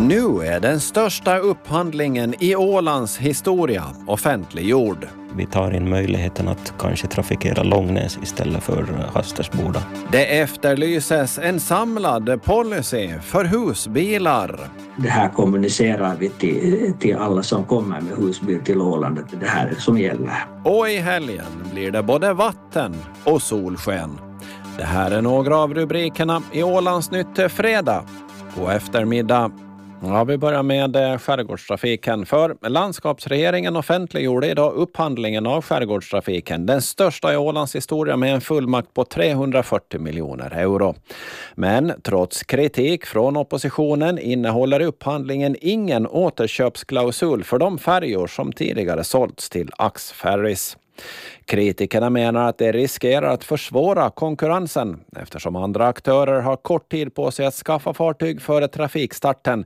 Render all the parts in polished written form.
Nu är den största upphandlingen i Ålands historia offentliggjord. Vi tar in möjligheten att kanske trafikera Långnäs istället för Hastersboda. Det efterlyses en samlad policy för husbilar. Det här kommunicerar vi till alla som kommer med husbil till Åland, att det här är som gäller. Och i helgen blir det både vatten och solsken. Det här är några av rubrikerna i Ålands Nytt fredag. God eftermiddag. Ja, vi börjar med skärgårdstrafiken. För landskapsregeringen offentliggjorde idag upphandlingen av skärgårdstrafiken. Den största i Ålands historia med en fullmakt på 340 miljoner euro. Men trots kritik från oppositionen innehåller upphandlingen ingen återköpsklausul för de färjor som tidigare sålts till Axferris. Kritikerna menar att det riskerar att försvåra konkurrensen eftersom andra aktörer har kort tid på sig att skaffa fartyg före trafikstarten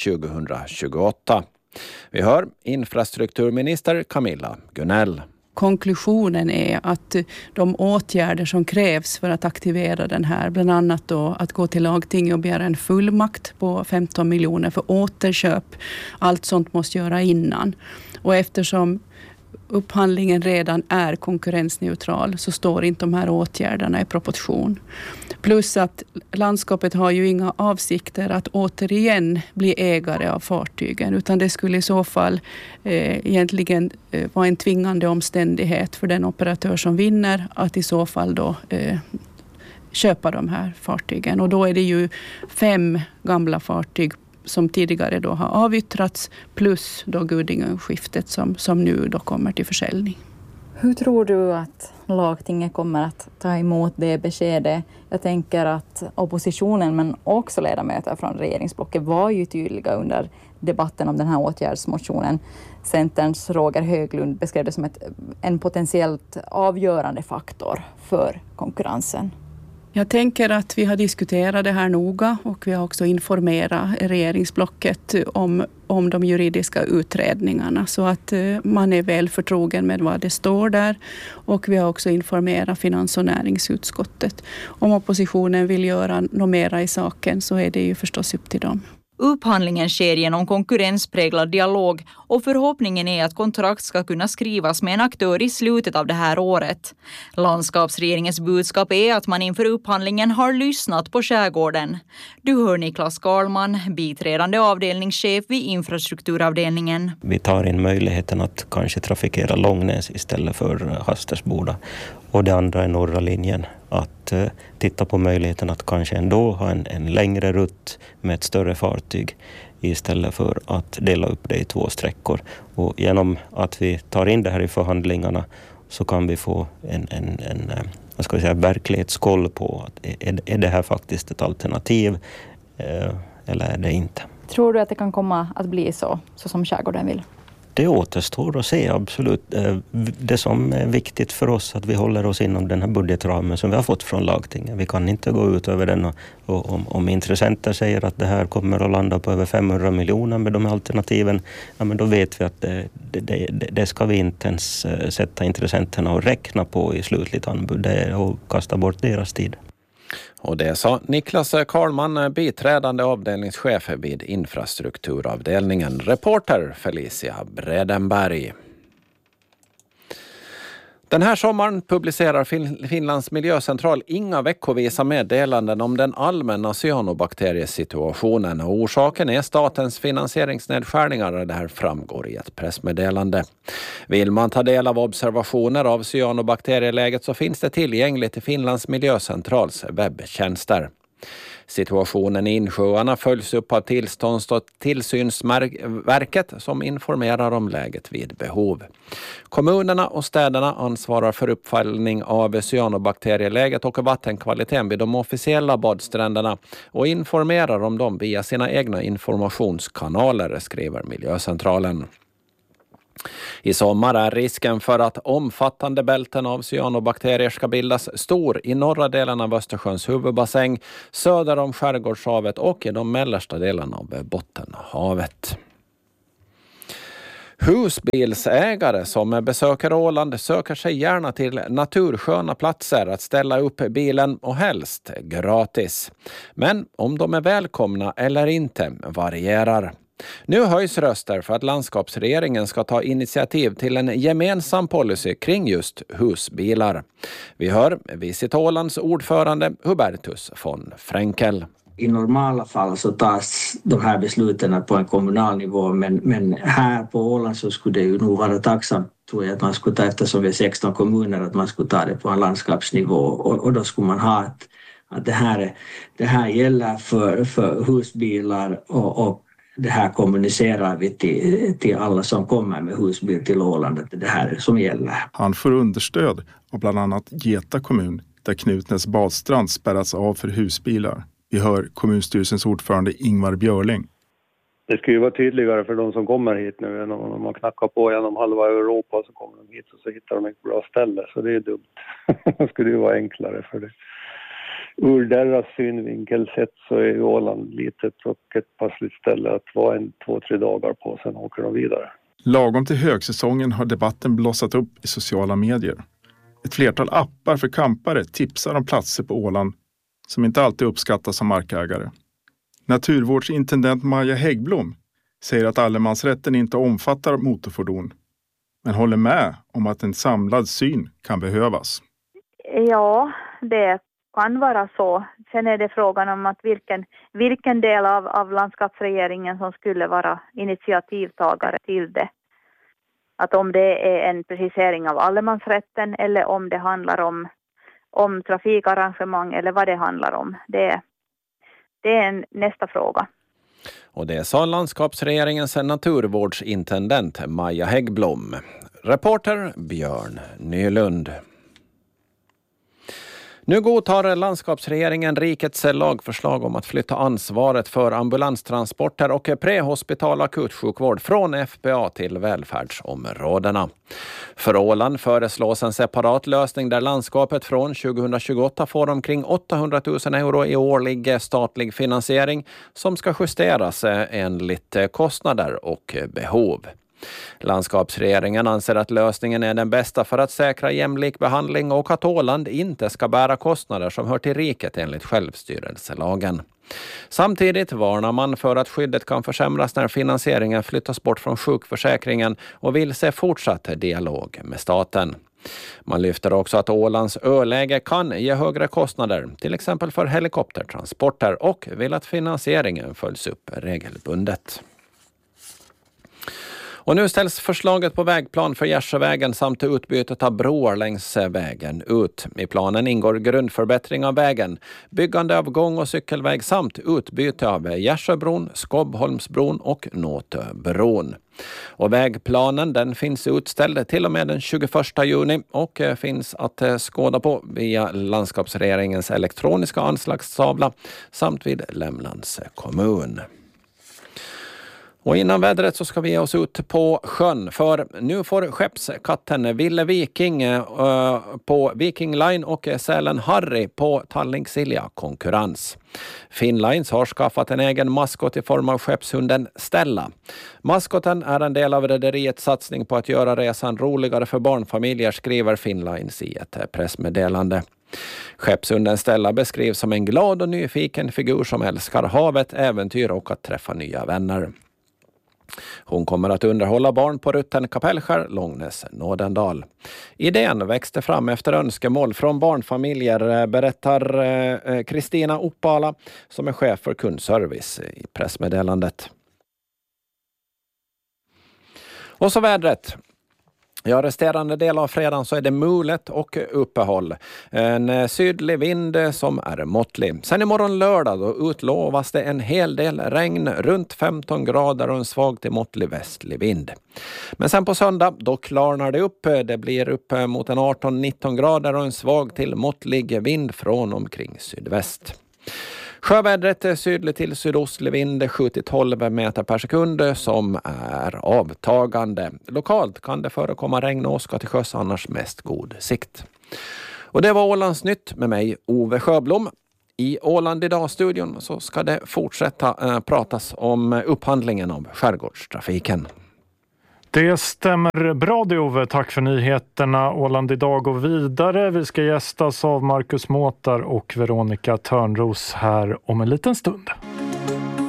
2028. Vi hör infrastrukturminister Camilla Gunell. Konklusionen är att de åtgärder som krävs för att aktivera den här, bland annat då att gå till lagting och begära en fullmakt på 15 miljoner för återköp, allt sånt måste göra innan. Och eftersom upphandlingen redan är konkurrensneutral så står inte de här åtgärderna i proportion. Plus att landskapet har ju inga avsikter att återigen bli ägare av fartygen, utan det skulle i så fall egentligen vara en tvingande omständighet för den operatör som vinner att i så fall då köpa de här fartygen. Och då är det ju 5 gamla fartyg som tidigare då har avyttrats plus då Gudingönskiftet som nu då kommer till försäljning. Hur tror du att lagtinget kommer att ta emot det beskedet? Jag tänker att oppositionen men också ledamöter från regeringsblocket var ju tydliga under debatten om den här åtgärdsmotionen. Centerns Roger Höglund beskrev det som en potentiellt avgörande faktor för konkurrensen. Jag tänker att vi har diskuterat det här noga och vi har också informerat regeringsblocket om de juridiska utredningarna så att man är väl förtrogen med vad det står där, och vi har också informerat finans- och näringsutskottet. Om oppositionen vill göra något mera i saken så är det ju förstås upp till dem. Upphandlingen sker genom konkurrenspräglad dialog och förhoppningen är att kontrakt ska kunna skrivas med en aktör i slutet av det här året. Landskapsregeringens budskap är att man inför upphandlingen har lyssnat på skärgården. Du hör Niklas Karlman, biträdande avdelningschef vid infrastrukturavdelningen. Vi tar in möjligheten att kanske trafikera Långnäs istället för Hastersboda. Och det andra är norra linjen. Att titta på möjligheten att kanske ändå ha en längre rutt med ett större fartyg istället för att dela upp det i 2 sträckor. Och genom att vi tar in det här i förhandlingarna så kan vi få en verklighetskoll på att är det här faktiskt ett alternativ eller är det inte. Tror du att det kan komma att bli så som skärgården vill? Det återstår att se, absolut. Det som är viktigt för oss att vi håller oss inom den här budgetramen som vi har fått från lagtingen. Vi kan inte gå ut över den och om intressenter säger att det här kommer att landa på över 500 miljoner med de här alternativen, ja, men då vet vi att det ska vi inte ens sätta intressenterna och räkna på i slutligt anbud och kasta bort deras tid. Och det sa Niklas Karlman, biträdande avdelningschef vid infrastrukturavdelningen. Reporter Felicia Bredenberg. Den här sommaren publicerar Finlands miljöcentral inga veckovisa meddelanden om den allmänna cyanobakteriesituationen. Och orsaken är statens finansieringsnedskärningar. Det här framgår i ett pressmeddelande. Vill man ta del av observationer av cyanobakterieläget så finns det tillgängligt i Finlands miljöcentrals webbtjänster. Situationen i insjöarna följs upp av tillstånds- och tillsynsverket som informerar om läget vid behov. Kommunerna och städerna ansvarar för uppföljning av cyanobakterieläget och vattenkvaliteten vid de officiella badstränderna och informerar om dem via sina egna informationskanaler, skriver miljöcentralen. I sommar är risken för att omfattande bälten av cyanobakterier ska bildas stor i norra delen av Östersjöns huvudbassäng, söder om Skärgårdshavet och i de mellersta delarna av Bottenhavet. Husbilsägare som besöker Åland söker sig gärna till natursköna platser att ställa upp bilen och helst gratis. Men om de är välkomna eller inte varierar. Nu höjs röster för att landskapsregeringen ska ta initiativ till en gemensam policy kring just husbilar. Vi hör Visit Ålands ordförande Hubertus von Fränkel. I normala fall så tas de här besluten på en kommunal nivå, men här på Åland så skulle det ju nog vara tacksamt, tror jag, att man skulle ta, eftersom vi är 16 kommuner, att man skulle ta det på en landskapsnivå, och då skulle man ha att det här gäller för husbilar, och det här kommunicerar vi till alla som kommer med husbil till Åland, att det här är som gäller. Han får understöd av bland annat Geta kommun, där Knutnäs badstrand spärras av för husbilar. Vi hör kommunstyrelsens ordförande Ingvar Björling. Det ska ju vara tydligare för de som kommer hit nu än om man knackar på genom halva Europa, så kommer de hit och så hittar de ett bra ställe. Så det är dumt. Det skulle ju vara enklare för det. Ur deras synvinkel sett så är ju Åland litet och ett passligt ställe att vara 2-3 dagar på, sen åker de vidare. Lagom till högsäsongen har debatten blossat upp i sociala medier. Ett flertal appar för campare tipsar om platser på Åland som inte alltid uppskattas som markägare. Naturvårdsintendent Maja Häggblom säger att allemansrätten inte omfattar motorfordon, men håller med om att en samlad syn kan behövas. Ja, det kan vara så. Sen är det frågan om att vilken del av landskapsregeringen som skulle vara initiativtagare till det. Att om det är en precisering av allemansrätten eller om det handlar om trafikarrangemang eller vad det handlar om. Det är nästa fråga. Och det sa landskapsregeringens naturvårdsintendent Maja Häggblom. Reporter Björn Nylund. Nu godtar landskapsregeringen rikets lagförslag om att flytta ansvaret för ambulanstransporter och prehospital akutsjukvård från FPA till välfärdsområdena. För Åland föreslås en separat lösning där landskapet från 2028 får omkring 800 000 euro i årlig statlig finansiering som ska justeras enligt kostnader och behov. Landskapsregeringen anser att lösningen är den bästa för att säkra jämlik behandling och att Åland inte ska bära kostnader som hör till riket enligt självstyrelselagen. Samtidigt varnar man för att skyddet kan försämras när finansieringen flyttas bort från sjukförsäkringen och vill se fortsatt dialog med staten. Man lyfter också att Ålands öläge kan ge högre kostnader, till exempel för helikoptertransporter, och vill att finansieringen följs upp regelbundet. Och nu ställs förslaget på vägplan för Gärsjövägen samt utbytet av broar längs vägen ut. I planen ingår grundförbättring av vägen, byggande av gång- och cykelväg samt utbyte av Gärsjöbron, Skobbholmsbron och Nåtöbron. Och vägplanen den finns utställd till och med den 21 juni och finns att skåda på via landskapsregeringens elektroniska anslagstavla samt vid Lämlands kommun. Och innan vädret så ska vi ge oss ut på sjön, för nu får skeppskatten Ville Viking på Viking Line och Sälen Harry på Tallink Silja konkurrens. Finnlines har skaffat en egen maskot i form av skeppshunden Stella. Maskoten är en del av rederiets satsning på att göra resan roligare för barnfamiljer, skriver Finnlines i ett pressmeddelande. Skeppshunden Stella beskrivs som en glad och nyfiken figur som älskar havet, äventyr och att träffa nya vänner. Hon kommer att underhålla barn på rutten Kapellskär, Långnäs, Nådendal. Idén växte fram efter önskemål från barnfamiljer, berättar Kristina Uppala som är chef för kundservice i pressmeddelandet. Och så vädret. Ja, resterande del av fredagen så är det mulet och uppehåll. En sydlig vind som är måttlig. Sen imorgon lördag då utlovas det en hel del regn, runt 15 grader och en svag till måttlig västlig vind. Men sen på söndag då klarnar det upp. Det blir upp mot en 18-19 grader och en svag till måttlig vind från omkring sydväst. Sjövädret är sydlig till sydostlig vind 7-12 meter per sekund som är avtagande. Lokalt kan det förekomma regn och åska till sjöss, annars mest god sikt. Och det var Ålands nytt med mig, Ove Sjöblom. I Åland idag-studion så ska det fortsätta pratas om upphandlingen av skärgårdstrafiken. Det stämmer bra det, Ove. Tack för nyheterna. Åland idag går vidare. Vi ska gästas av Marcus Måtar och Veronica Törnros här om en liten stund.